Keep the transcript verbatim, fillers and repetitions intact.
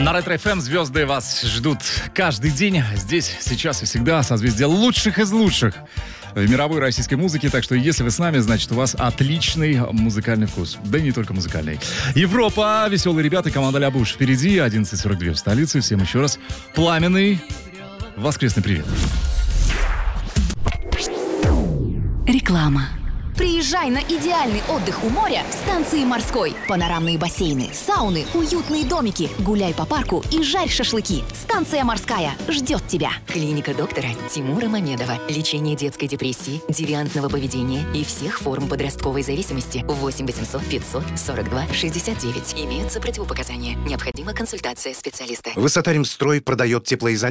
На Ретро-эф эм звезды вас ждут каждый день. Здесь, сейчас и всегда созвездие лучших из лучших в мировой российской музыке. Так что, если вы с нами, значит, у вас отличный музыкальный вкус. Да и не только музыкальный. Европа, веселые ребята, команда Ля Буш впереди. одиннадцать сорок два в столице. Всем еще раз пламенный воскресный привет. Реклама. Приезжай на идеальный отдых у моря в станции Морской. Панорамные бассейны, сауны, уютные домики. Гуляй по парку и жарь шашлыки. Станция Морская ждет тебя. Клиника доктора Тимура Мамедова. Лечение детской депрессии, девиантного поведения и всех форм подростковой зависимости. восемь восемьсот пятьсот сорок два шестьдесят девять. Имеются противопоказания. Необходима консультация специалиста. Высота Римстрой продает теплоизоляцию.